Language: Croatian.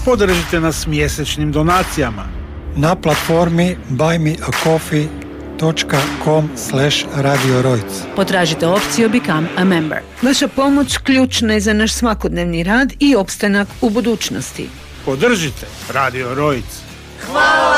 Podržite nas mjesečnim donacijama na platformi buymeacoffee.com/Radio Rojc. Potražite opciju Become a Member. Vaša pomoć ključna je za naš svakodnevni rad i opstanak u budućnosti. Podržite Radio Rojc. Hvala